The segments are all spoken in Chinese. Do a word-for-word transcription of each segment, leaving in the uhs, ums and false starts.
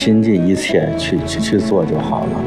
倾尽一切去去去做就好了。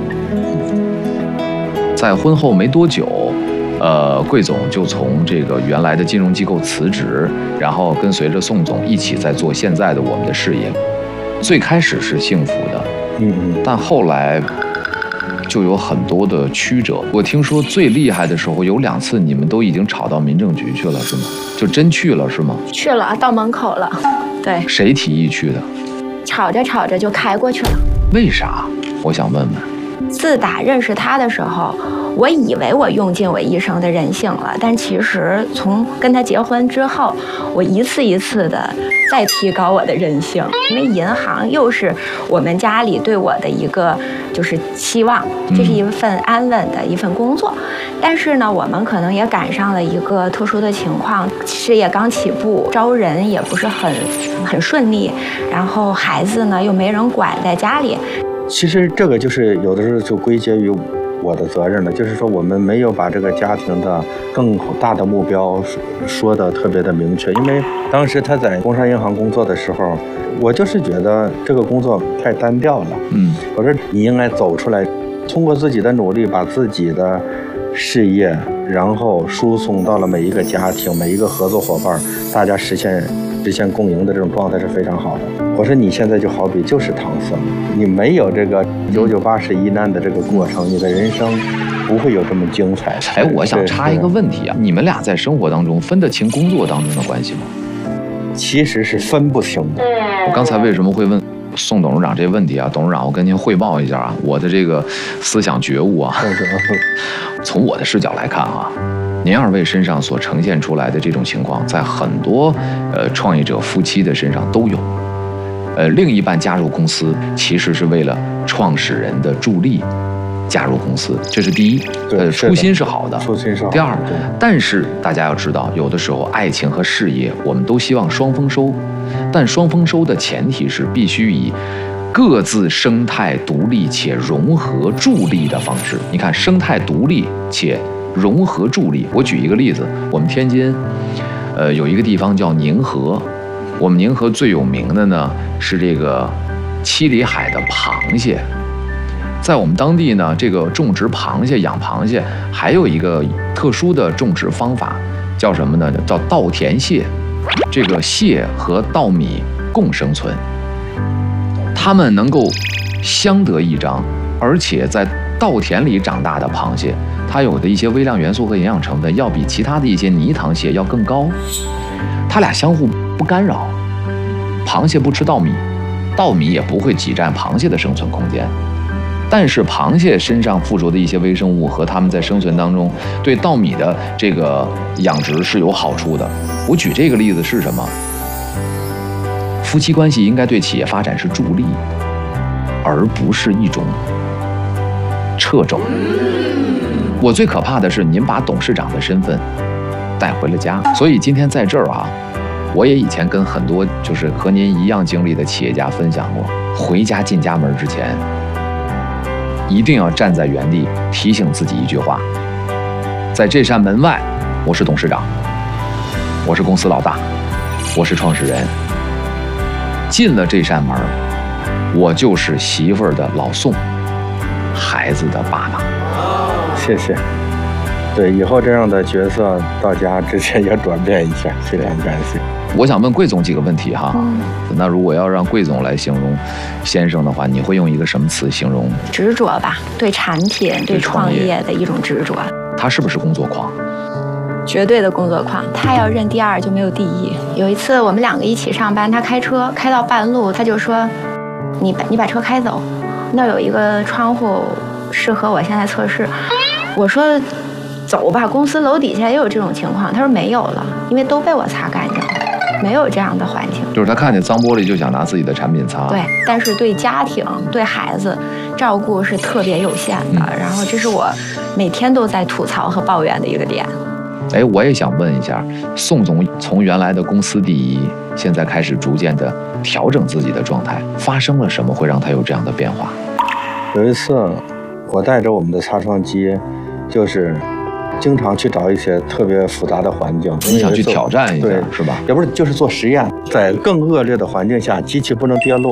在婚后没多久，呃，桂总就从这个原来的金融机构辞职，然后跟随着宋总一起在做现在的我们的事业。最开始是幸福的， 嗯嗯， 但后来就有很多的曲折。我听说最厉害的时候有两次，你们都已经吵到民政局去了，是吗？就真去了，是吗？ 去了，到门口了。对。 谁提议去的？ 吵着吵着就开过去了。 为啥？我想问问。 自打认识他的时候，我以为我用尽我一生的人性了，但其实从跟他结婚之后，我一次一次的在提高我的人性。因为银行又是我们家里对我的一个就是期望，这是一份安稳的一份工作。但是呢，我们可能也赶上了一个特殊的情况，事业刚起步，招人也不是很很顺利，然后孩子呢又没人管在家里。 其实这个就是有的时候就归结于我的责任了，就是说我们没有把这个家庭的更大的目标说的特别的明确。因为当时他在工商银行工作的时候，我就是觉得这个工作太单调了。嗯，我说你应该走出来，通过自己的努力，把自己的事业，然后输送到了每一个家庭、每一个合作伙伴，大家实现实现共赢的这种状态是非常好的。我说你现在就好比就是唐僧，你没有这个九九八十一难的这个过程，你的人生不会有这么精彩。 哎，我想插一个问题啊，你们俩在生活当中分得清工作当中的关系吗？ 其实是分不清的。 我刚才为什么会问宋董事长这问题啊？董事长，我跟您汇报一下啊，我的这个思想觉悟啊，从我的视角来看啊，您二位身上所呈现出来的这种情况，在很多呃创业者夫妻的身上都有。呃，另一半加入公司其实是为了创始人的助力加入公司，这是第一。呃，初心是好的。 初心是好的。 第二，但是大家要知道，有的时候爱情和事业，我们都希望双丰收，但双丰收的前提是必须以各自生态独立且融合助力的方式。你看，生态独立且融合助力。我举一个例子，我们天津，呃，有一个地方叫宁河。我们宁河最有名的呢是这个七里海的螃蟹，在我们当地呢，这个种植螃蟹、养螃蟹还有一个特殊的种植方法，叫什么呢？叫稻田蟹。这个蟹和稻米共生存，它们能够相得益彰，而且在稻田里长大的螃蟹，它有的一些微量元素和营养成分要比其他的一些泥塘蟹要更高，它俩相互不干扰，螃蟹不吃稻米，稻米也不会挤占螃蟹的生存空间。但是螃蟹身上附着的一些微生物和它们在生存当中对稻米的这个养殖是有好处的。我举这个例子是什么？夫妻关系应该对企业发展是助力，而不是一种掣肘。我最可怕的是您把董事长的身份带回了家，所以今天在这儿啊，我也以前跟很多就是和您一样经历的企业家分享过，回家进家门之前，一定要站在原地提醒自己一句话：在这扇门外，我是董事长，我是公司老大，我是创始人。进了这扇门，我就是媳妇儿的老宋，孩子的爸爸。 谢谢。对，以后这样的角色到家之前要转变一下，非常感谢。 我想问桂总几个问题哈。 嗯、 那如果要让桂总来形容先生的话，你会用一个什么词形容？ 执着吧，对产品、对创业的一种执着。 他是不是工作狂？ 绝对的工作狂，他要认第二就没有第一。有一次我们两个一起上班，他开车开到半路，他就说：“你把你把车开走，那有一个窗户适合我现在测试。”我说：“走吧，公司楼底下也有这种情况。”他说：“没有了，因为都被我擦干净了，没有这样的环境。” 就是他看见脏玻璃就想拿自己的产品擦。 对，但是对家庭、对孩子照顾是特别有限的。嗯、然后这是我每天都在吐槽和抱怨的一个点。 哎，我也想问一下，宋总从原来的公司第一，现在开始逐渐的调整自己的状态，发生了什么会让他有这样的变化？ 有一次，我带着我们的擦窗机，就是经常去找一些特别复杂的环境， 你想去挑战一下， 对， 是吧？ 也不是，就是做实验，在更恶劣的环境下，机器不能跌落，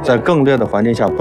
在更劣的环境下。